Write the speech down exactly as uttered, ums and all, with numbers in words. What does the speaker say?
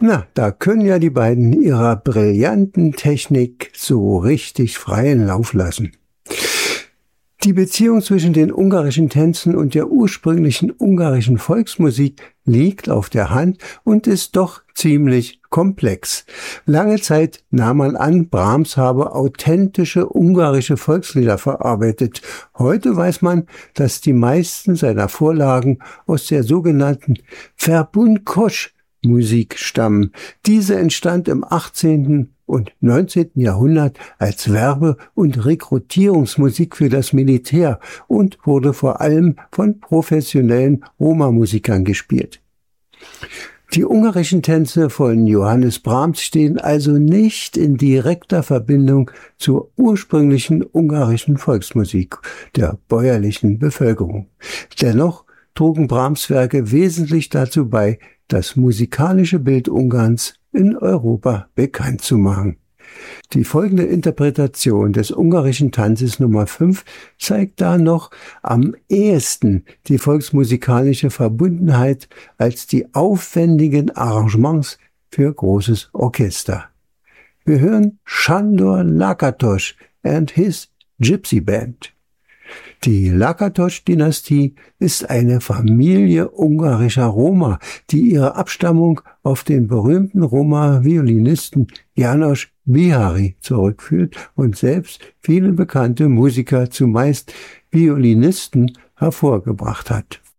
Na, da können ja die beiden ihrer brillanten Technik so richtig freien Lauf lassen. Die Beziehung zwischen den ungarischen Tänzen und der ursprünglichen ungarischen Volksmusik liegt auf der Hand und ist doch ziemlich komplex. Lange Zeit nahm man an, Brahms habe authentische ungarische Volkslieder verarbeitet. Heute weiß man, dass die meisten seiner Vorlagen aus der sogenannten Verbund-Kosch-Musik stammen. Diese entstand im achtzehnten und neunzehnten Jahrhundert als Werbe- und Rekrutierungsmusik für das Militär und wurde vor allem von professionellen Roma-Musikern gespielt. Die ungarischen Tänze von Johannes Brahms stehen also nicht in direkter Verbindung zur ursprünglichen ungarischen Volksmusik der bäuerlichen Bevölkerung. Dennoch trugen Brahms Werke wesentlich dazu bei, das musikalische Bild Ungarns in Europa bekannt zu machen. Die folgende Interpretation des ungarischen Tanzes Nummer fünf zeigt da noch am ehesten die volksmusikalische Verbundenheit als die aufwendigen Arrangements für großes Orchester. Wir hören Sándor Lakatos and his Gypsy Band. Die Lakatos-Dynastie ist eine Familie ungarischer Roma, die ihre Abstammung auf den berühmten Roma-Violinisten János Bihari zurückführt und selbst viele bekannte Musiker, zumeist Violinisten, hervorgebracht hat.